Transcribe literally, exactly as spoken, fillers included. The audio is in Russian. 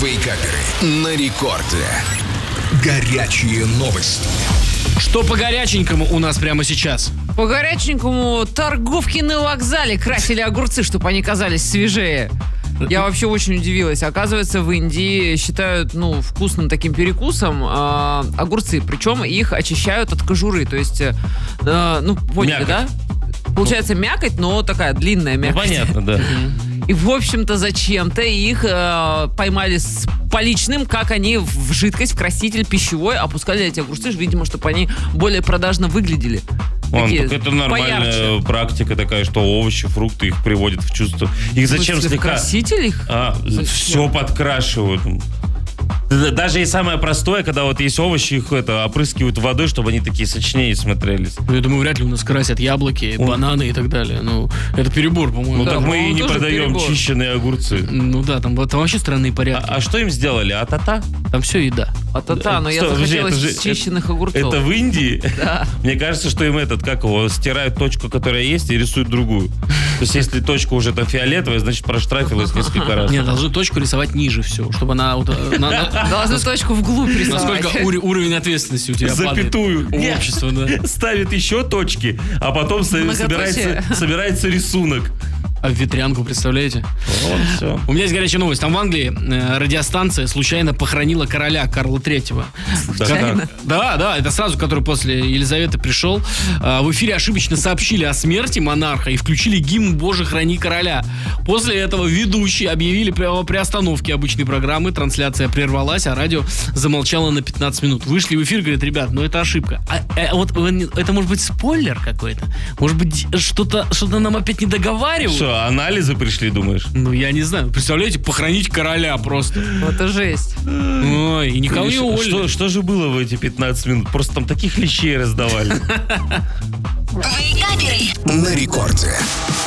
Вейкаперы на рекорде. Горячие новости. Что по горяченькому у нас прямо сейчас? По горяченькому торговки на вокзале красили огурцы, чтобы они казались свежее. Я вообще очень удивилась. Оказывается, в Индии считают, ну, вкусным таким перекусом э, огурцы. Причем их очищают от кожуры. То есть, э, ну, поняли, Мякоть. да? Получается мякоть, но такая длинная Ну, мякоть. понятно, да. И, в общем-то, зачем-то их э, поймали с поличным, как они в жидкость, в краситель пищевой опускали эти огурцы, видимо, чтобы они более продажно выглядели. Вон, Такие, так это нормальная поярче. практика такая, что овощи, фрукты их приводят в чувство. Их зачем В смысле, в слегка... краситель их? А, все подкрашивают. Даже и самое простое, когда вот есть овощи, их это опрыскивают водой, чтобы они такие сочнее смотрелись. Ну, я думаю, вряд ли у нас красят яблоки, О. бананы и так далее. Ну, это перебор, по-моему. Ну Да, так мы и по-моему, не тоже продаем перебор. чищенные огурцы. Ну да, там, там вообще странные порядки. А, а что им сделали? А-та-та? Там все еда. А-та-та, но я Что, подожди, захотелось это же- чищенных огурцов. Это в Индии? Да. Мне кажется, что им этот, как его, стирают точку, которая есть, и рисуют другую. То есть, если точка уже там фиолетовая, значит, проштрафилась несколько раз. Нет, должны точку рисовать ниже все, чтобы она... вот, э, на- на- Должны точку вглубь рисовать. Насколько ур- уровень ответственности у тебя Запятую. падает. У Нет. общества, да. Ставит еще точки, а потом со- Многоточие. собирается, собирается рисунок. А в ветрянку, представляете? Вот, все. У меня есть горячая новость. Там в Англии э, радиостанция случайно похоронила короля Карла Третьего. Случайно. Да, да, это сразу, который после Елизаветы пришел. А, В эфире ошибочно сообщили о смерти монарха и включили гимн «Боже, храни короля». После этого ведущие объявили при- о приостановке обычной программы. Трансляция прервалась, а радио замолчало на пятнадцать минут. Вышли в эфир, говорят, ребят, ну это ошибка. А, э, вот э, это может быть спойлер какой-то? Может быть, что-то что-то нам опять не договаривают? Что, анализы пришли, думаешь? Ну, я не знаю. Представляете, похоронить короля просто. Это жесть. Ой, и никого не Что, уволили. что, что же было в эти пятнадцать минут? Просто там таких лещей раздавали. На рекорде.